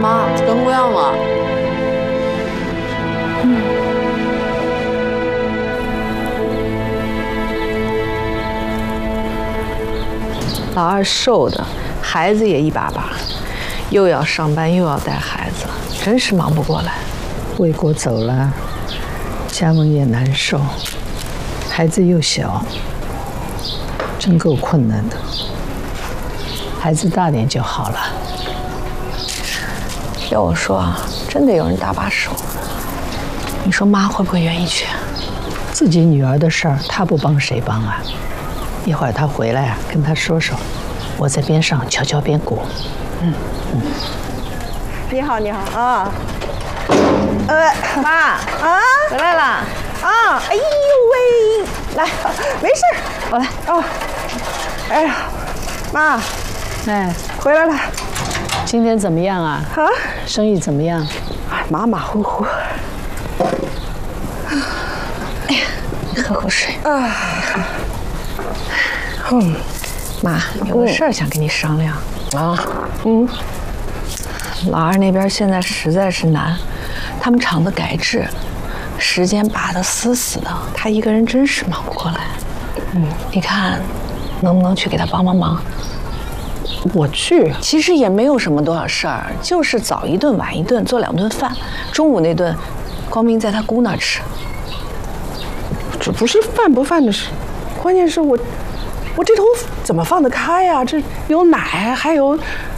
妈，灯亮了。老二瘦的，孩子也一把把，又要上班又要带孩子，真是忙不过来。 魏国走了，家门也难受，孩子又小，真够困难的。孩子大点就好了。 要我说啊，真得有人搭把手。你说妈会不会愿意去？ 自己女儿的事儿，她不帮谁帮啊？一会儿她回来啊，跟她说说，我在边上敲敲边鼓。 你好，你好啊。 妈啊， 回来了。 啊，哎呦喂，来，没事， 我来。 哦，哎呀，妈， 哎， 回来了。 今天怎么样啊？ 啊， 生意怎么样？ 哎，马马虎虎。 哎呀，你喝口水。 啊， 妈，有个事儿想跟你商量。 啊， 老二那边现在实在是难，他们厂子改制，时间把得死死的，他一个人真是忙不过来。你看，能不能去给他帮帮忙？ 我去。 其实也没有什么多少事儿，就是早一顿晚一顿做2顿饭，中午那顿，光明在他姑那儿吃。 这不是饭不饭的事，关键是我这头怎么放得开呀？这有奶，还有